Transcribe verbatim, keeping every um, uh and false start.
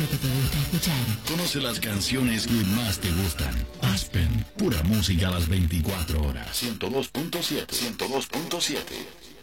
que te gusta escuchar. Conoce las canciones que más te gustan. Aspen, pura música a las veinticuatro horas. ciento dos punto siete. ciento dos punto siete.